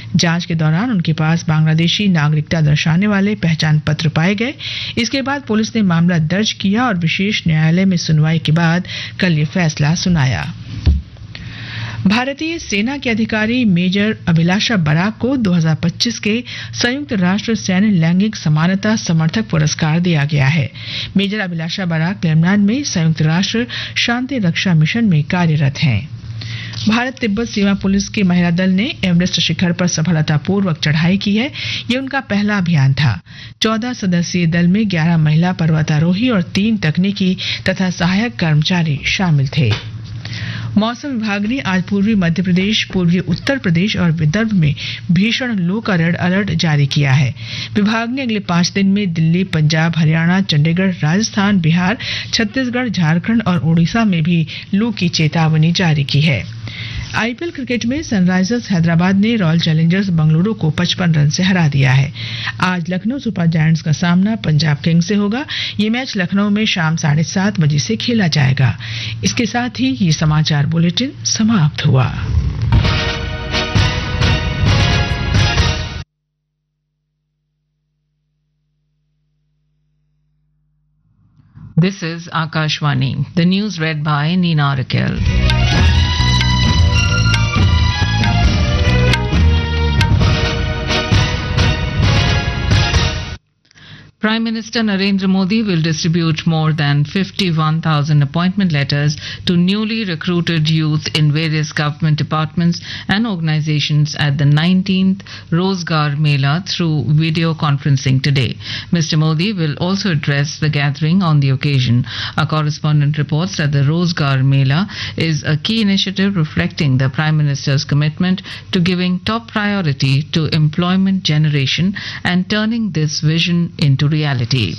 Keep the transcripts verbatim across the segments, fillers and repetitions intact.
जांच के दौरान उनके पास बांग्लादेशी नागरिकता दर्शाने वाले पहचान पत्र पाए गए। इसके बाद पुलिस ने मामला दर्ज किया और विशेष न्यायालय में सुनवाई के बाद कल ये फैसला सुनाया। भारतीय सेना के अधिकारी मेजर अभिलाषा बराक को दो हज़ार पच्चीस के संयुक्त राष्ट्र सैन्य लैंगिक समानता समर्थक पुरस्कार दिया गया है। मेजर अभिलाषा बराक लेबनान में संयुक्त राष्ट्र शांति रक्षा मिशन में कार्यरत हैं। भारत तिब्बत सीमा पुलिस की महिला दल ने एवरेस्ट शिखर पर सफलतापूर्वक चढ़ाई की है। ये उनका पहला अभियान था। चौदह सदस्यीय दल में ग्यारह महिला पर्वतारोही और तीन तकनीकी तथा सहायक कर्मचारी शामिल थे। मौसम विभाग ने आज पूर्वी मध्य प्रदेश, पूर्वी उत्तर प्रदेश और विदर्भ में भीषण लू का रेड अलर्ट जारी किया है। विभाग ने अगले पांच दिन में दिल्ली, पंजाब, हरियाणा, चंडीगढ़, राजस्थान, बिहार, छत्तीसगढ़, झारखंड और ओडिशा में भी लू की चेतावनी जारी की है। आईपीएल क्रिकेट में सनराइजर्स हैदराबाद ने रॉयल चैलेंजर्स बेंगलुरु को पचपन रन से हरा दिया है। आज लखनऊ सुपर जायंट्स का सामना पंजाब किंग्स से होगा। ये मैच लखनऊ में शाम साढ़े सात बजे से खेला जाएगा। इसके साथ ही ये समाचार बुलेटिन समाप्त हुआ। This is Akashvani. The news read by Nina Rakel. Prime Minister Narendra Modi will distribute more than fifty-one thousand appointment letters to newly recruited youth in various government departments and organizations at the nineteenth Rozgar Mela through video conferencing today. Mister Modi will also address the gathering on the occasion. A correspondent reports that the Rozgar Mela is a key initiative reflecting the Prime Minister's commitment to giving top priority to employment generation and turning this vision into reality.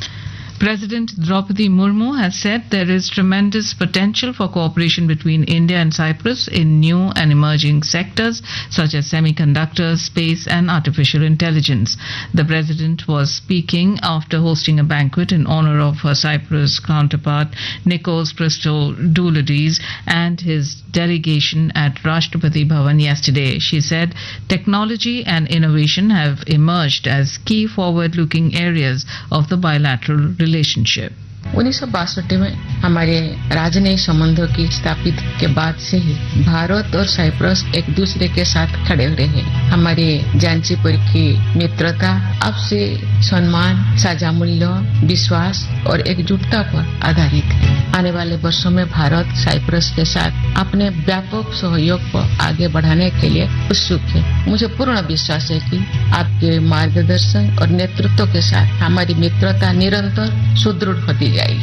President Draupadi Murmu has said there is tremendous potential for cooperation between India and Cyprus in new and emerging sectors such as semiconductors, space and artificial intelligence. The president was speaking after hosting a banquet in honor of her Cyprus counterpart Nikos Christodoulidis and his delegation at Rashtrapati Bhavan yesterday. She said technology and innovation have emerged as key forward-looking areas of the bilateral relationship. relationship. उन्नीस सौ बासठ में हमारे राजनयिक संबंधों की स्थापित के बाद से ही भारत और साइप्रस एक दूसरे के साथ खड़े रहे। हमारे जांचीपुर की मित्रता आपसे सम्मान, साझा मूल्य, विश्वास और एकजुटता पर आधारित है। आने वाले वर्षों में भारत साइप्रस के साथ अपने व्यापक सहयोग को आगे बढ़ाने के लिए उत्सुक है। मुझे पूर्ण विश्वास है कि आपके मार्गदर्शन और नेतृत्व के साथ हमारी मित्रता निरंतर सुदृढ़ होती जाएगी।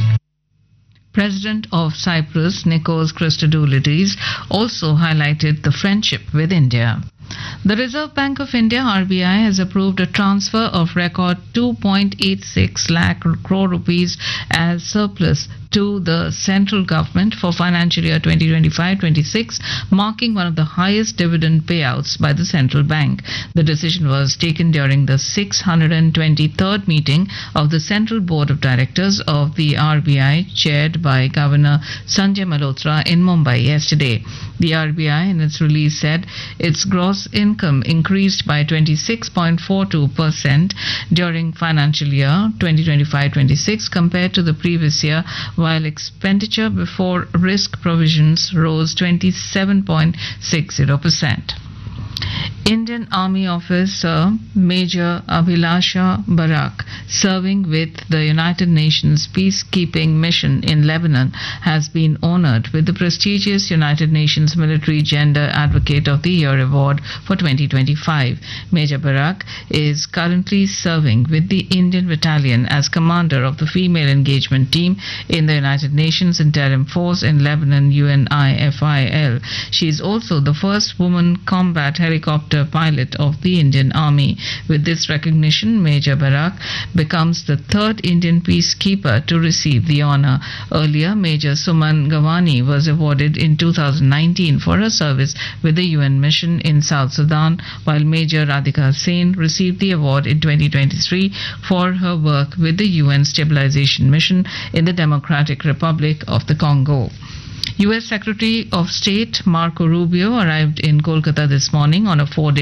President of Cyprus, Nikos Christodoulidis, also highlighted the friendship with India. The Reserve Bank of India, R B I, has approved a transfer of record two point eight six lakh crore rupees as surplus to the central government for financial year twenty twenty-five twenty-six, marking one of the highest dividend payouts by the central bank. The decision was taken during the six hundred twenty-third meeting of the Central Board of Directors of the R B I, chaired by Governor Sanjay Malhotra in Mumbai yesterday. The R B I in its release said its gross income increased by twenty-six point four two percent during financial year twenty twenty-five twenty-six compared to the previous year, while expenditure before risk provisions rose twenty-seven point six zero percent. Indian Army officer Major Abhilasha Barak, serving with the United Nations peacekeeping mission in Lebanon, has been honored with the prestigious United Nations Military Gender Advocate of the Year award for twenty twenty-five. Major Barak is currently serving with the Indian Battalion as commander of the female engagement team in the United Nations Interim Force in Lebanon, U N I F I L. She is also the first woman combat helicopter pilot of the Indian Army. With this recognition, Major Barak becomes the third Indian peacekeeper to receive the honor. Earlier, Major Suman Gawani was awarded in two thousand nineteen for her service with the U N mission in South Sudan, while Major Radhika Sen received the award in twenty twenty-three for her work with the U N stabilization mission in the Democratic Republic of the Congo. U S Secretary of State Marco Rubio arrived in Kolkata this morning on a four-day